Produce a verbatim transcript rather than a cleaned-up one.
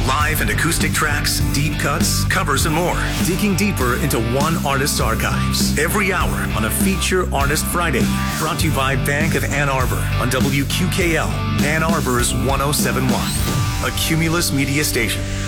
Live and acoustic tracks, deep cuts, covers, and more. Digging deeper into one artist's archives. Every hour on a Feature Artist Friday. Brought to you by Bank of Ann Arbor on W Q K L, Ann Arbor's one oh seven point one. A Cumulus Media Station.